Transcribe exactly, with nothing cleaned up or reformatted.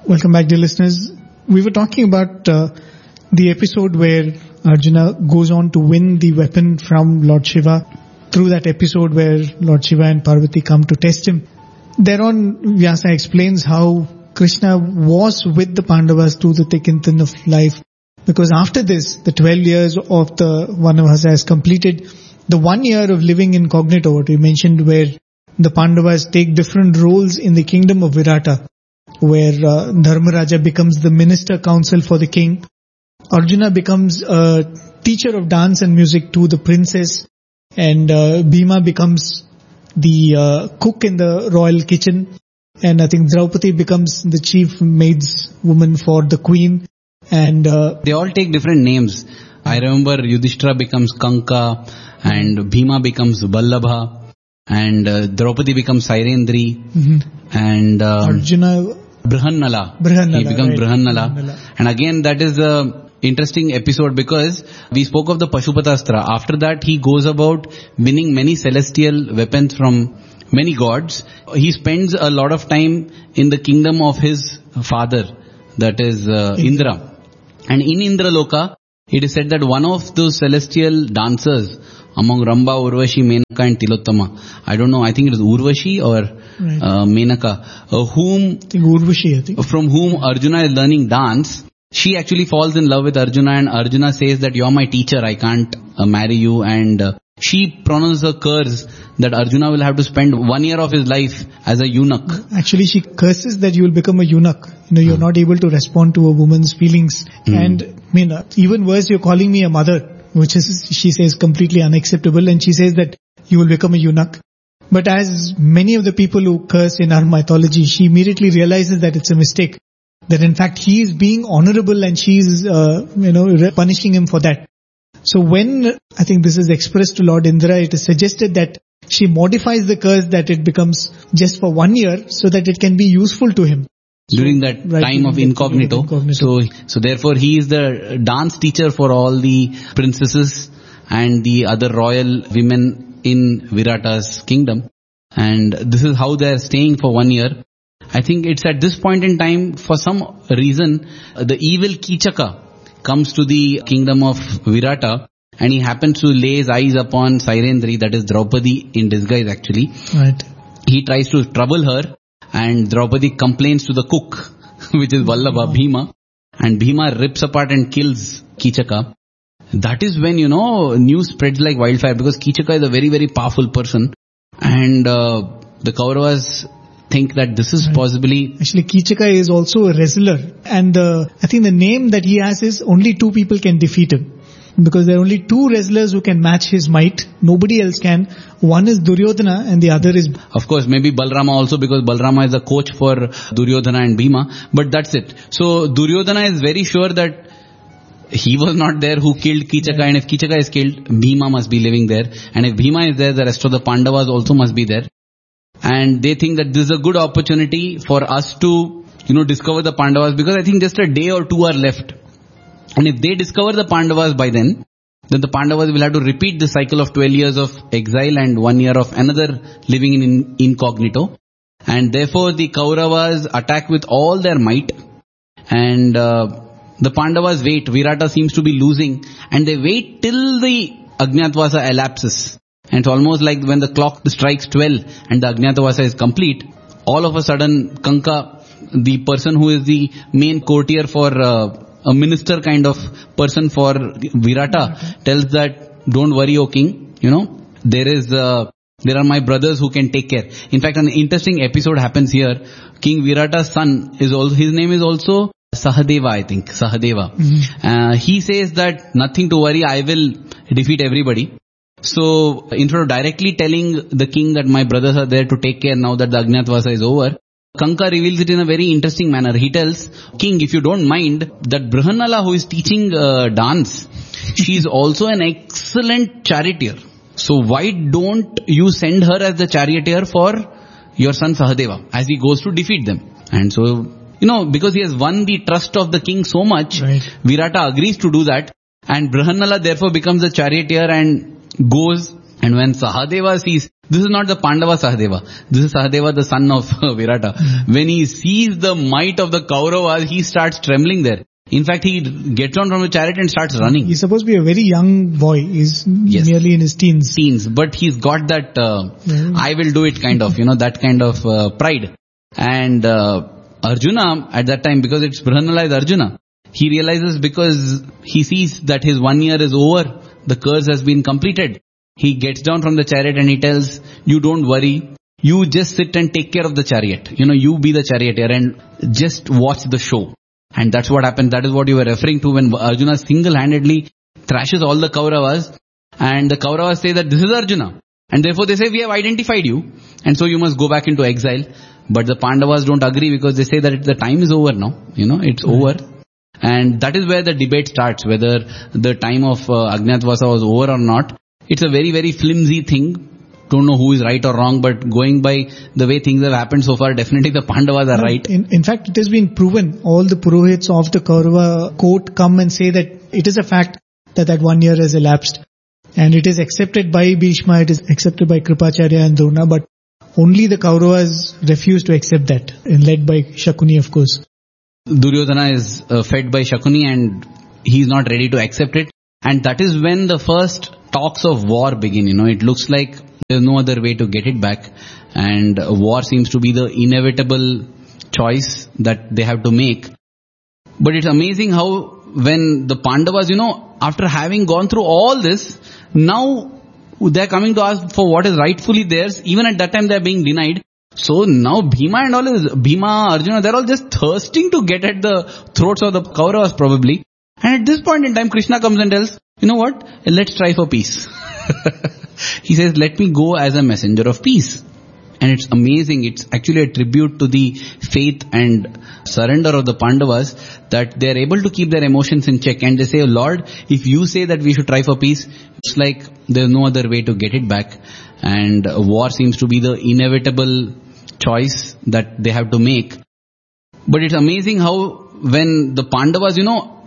Welcome back, dear listeners. We were talking about uh, the episode where Arjuna goes on to win the weapon from Lord Shiva. Through that episode where Lord Shiva and Parvati come to test him. Thereon, Vyasa explains how Krishna was with the Pandavas through the thick and thin of life. Because after this, the twelve years of the Vanavasa has completed. The one year of living incognito, what we mentioned, where the Pandavas take different roles in the kingdom of Virata, where uh, Dharmaraja becomes the minister counsel for the king. Arjuna becomes a teacher of dance and music to the princess, and uh, Bhima becomes the uh, cook in the royal kitchen, and I think Draupadi becomes the chief maids woman for the queen, and uh, they all take different names. I remember Yudhishthira becomes Kanka, and Bhima becomes Vallabha, and uh, Draupadi becomes Sairendri, mm-hmm. and um, Arjuna Brihannala. Brihannala. He becomes Right. Brihannala. Brihannala. And again, that is a interesting episode because we spoke of the Pashupatastra. After that, he goes about winning many celestial weapons from many gods. He spends a lot of time in the kingdom of his father, that is uh, Indra. And in Indraloka, it is said that one of those celestial dancers among Ramba, Urvashi, Menaka and Tilottama, I don't know, I think it is Urvashi or right. uh, Menaka, uh, whom, I think Urvashi, I think. from whom Arjuna is learning dance. She actually falls in love with Arjuna, and Arjuna says that you're my teacher, I can't uh, marry you, and uh, she pronounces a curse that Arjuna will have to spend one year of his life as a eunuch. Actually, she curses that you will become a eunuch. You know, you're mm. not able to respond to a woman's feelings. Mm. And, I mean, uh, even worse, you're calling me a mother, which is, she says, completely unacceptable, and she says that you will become a eunuch. But as many of the people who curse in our mythology, she immediately realizes that it's a mistake. That in fact he is being honorable and she is, uh, you know, punishing him for that. So when, I think this is expressed to Lord Indra, it is suggested that she modifies the curse that it becomes just for one year so that it can be useful to him. During that right, time of incognito. incognito. So, so therefore he is the dance teacher for all the princesses and the other royal women in Virata's kingdom. And this is how they are staying for one year. I think it's at this point in time, for some reason, the evil Kichaka comes to the kingdom of Virata, and he happens to lay his eyes upon Sairendri, that is Draupadi in disguise actually. Right. He tries to trouble her, and Draupadi complains to the cook, which is Vallabha, Bhima, and Bhima rips apart and kills Kichaka. That is when, you know, news spreads like wildfire, because Kichaka is a very, very powerful person, and uh, the Kauravas think that this is possibly... Actually, Kichaka is also a wrestler, and uh, I think the name that he has is only two people can defeat him. Because there are only two wrestlers who can match his might. Nobody else can. One is Duryodhana and the other is... Of course, maybe Balrama also, because Balrama is the coach for Duryodhana and Bhima. But that's it. So Duryodhana is very sure that he was not there who killed Kichaka, yeah. And if Kichaka is killed, Bhima must be living there. And if Bhima is there, the rest of the Pandavas also must be there. And they think that this is a good opportunity for us to, you know, discover the Pandavas, because I think just a day or two are left. And if they discover the Pandavas by then, then the Pandavas will have to repeat the cycle of twelve years of exile and one year of another living in incognito. And therefore the Kauravas attack with all their might. And uh, the Pandavas wait. Virata seems to be losing. And they wait till the Ajñatvasa elapses. And it's almost like when the clock strikes twelve and the Ajñatvasa is complete, all of a sudden Kanka, the person who is the main courtier for uh, a minister kind of person for Virata, tells that, don't worry, O king, you know, there is, uh, there are my brothers who can take care. In fact, an interesting episode happens here. King Virata's son is also, his name is also Sahadeva, I think, Sahadeva. Mm-hmm. Uh, he says that nothing to worry, I will defeat everybody. So instead of directly telling the king that my brothers are there to take care now that the Ajñatvasa is over, Kanka reveals it in a very interesting manner. He tells, king, if you don't mind, that Brihannala who is teaching uh, dance, she is also an excellent charioteer. So why don't you send her as the charioteer for your son Sahadeva as he goes to defeat them? And so, you know, because he has won the trust of the king so much, right, Virata agrees to do that, and Brihannala therefore becomes the charioteer and goes And when Sahadeva sees, this is not the Pandava Sahadeva, this is Sahadeva, the son of Virata. Mm-hmm. When he sees the might of the Kauravas, he starts trembling there. In fact, he gets on from the chariot and starts running. He's supposed to be a very young boy. He's yes. nearly in his teens. Teens, but he's got that, uh, yeah. I will do it kind of, you know, that kind of uh, pride. And uh, Arjuna, at that time, because it's Brihanala is Arjuna, he realizes because he sees that his one year is over, the curse has been completed. He gets down from the chariot and he tells, you don't worry, you just sit and take care of the chariot. You know, you be the charioteer and just watch the show. And that's what happened. That is what you were referring to when Arjuna single-handedly thrashes all the Kauravas. And the Kauravas say that this is Arjuna. And therefore they say, we have identified you. And so you must go back into exile. But the Pandavas don't agree because they say that it, the time is over now. You know, it's mm-hmm. over. And that is where the debate starts, whether the time of uh, Ajñātavasa was over or not. It's a very, very flimsy thing. Don't know who is right or wrong, but going by the way things have happened so far, definitely the Pandavas are no, right. In, in fact, it has been proven. All the Purohits of the Kaurava court come and say that it is a fact that that one year has elapsed. And it is accepted by Bhishma, it is accepted by Kripacharya and Drona, but only the Kauravas refuse to accept that, and led by Shakuni, of course. Duryodhana is uh, fed by Shakuni and he is not ready to accept it. And that is when the first talks of war begin. You know, it looks like there's no other way to get it back. And war seems to be the inevitable choice that they have to make. But it's amazing how when the Pandavas, you know, after having gone through all this, now they're coming to ask for what is rightfully theirs. Even at that time they're being denied. So now Bhima and all is, Bhima, Arjuna, they're all just thirsting to get at the throats of the Kauravas probably. And at this point in time, Krishna comes and tells, you know what, let's try for peace. He says, let me go as a messenger of peace. And it's amazing, it's actually a tribute to the faith and surrender of the Pandavas that they're able to keep their emotions in check. And they say, Lord, if you say that we should try for peace, it's like there's no other way to get it back. And war seems to be the inevitable choice that they have to make. But it's amazing how when the Pandavas, you know,